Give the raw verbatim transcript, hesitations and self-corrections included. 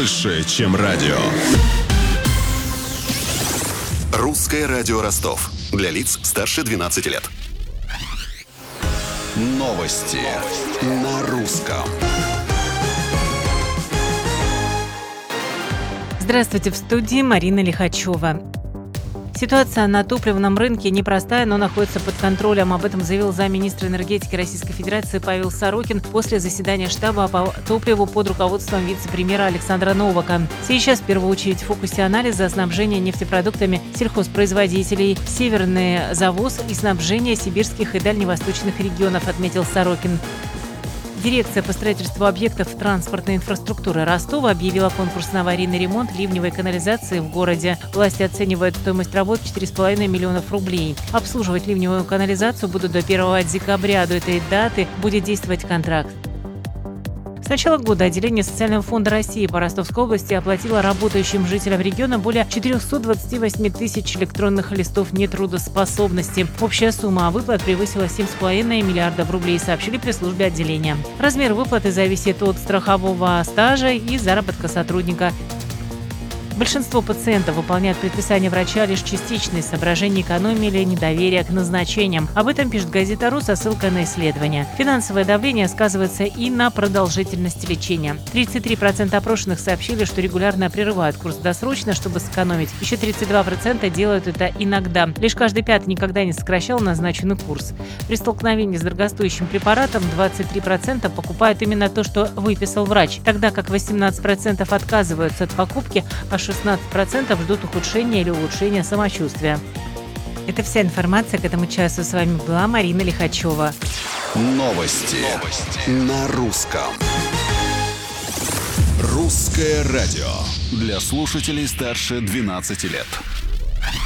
больше, чем радио. Русское радио Ростов. Для лиц старше двенадцати лет. Новости на русском. Здравствуйте, в студии Марина Лихачева. Ситуация на топливном рынке непростая, но находится под контролем. Об этом заявил замминистра энергетики Российской Федерации Павел Сорокин после заседания штаба по топливу под руководством вице-премьера Александра Новака. Сейчас в первую очередь в фокусе анализа снабжения нефтепродуктами сельхозпроизводителей, северный завоз и снабжение сибирских и дальневосточных регионов, отметил Сорокин. Дирекция по строительству объектов транспортной инфраструктуры Ростова объявила конкурс на аварийный ремонт ливневой канализации в городе. Власти оценивают стоимость работ в четыре с половиной миллионов рублей. Обслуживать ливневую канализацию будут до первого декабря. До этой даты будет действовать контракт. С начала года отделение Социального фонда России по Ростовской области оплатило работающим жителям региона более четыреста двадцать восемь тысяч электронных листов нетрудоспособности. Общая сумма выплат превысила семь с половиной миллиардов рублей, сообщили пресс-службе отделения. Размер выплаты зависит от страхового стажа и заработка сотрудника. Большинство пациентов выполняют предписание врача лишь частично из соображений экономии или недоверия к назначениям. Об этом пишет газета «Ру» со ссылкой на исследование. Финансовое давление сказывается и на продолжительности лечения. тридцать три процента опрошенных сообщили, что регулярно прерывают курс досрочно, чтобы сэкономить. Еще тридцать два процента делают это иногда. Лишь каждый пятый никогда не сокращал назначенный курс. При столкновении с дорогостоящим препаратом двадцать три процента покупают именно то, что выписал врач, тогда как восемнадцать процентов отказываются от покупки, а шестнадцать процентов ждут ухудшения или улучшения самочувствия. Это вся информация к этому часу. С вами была Марина Лихачева. Новости, Новости. на русском. Русское радио. Для слушателей старше двенадцати лет.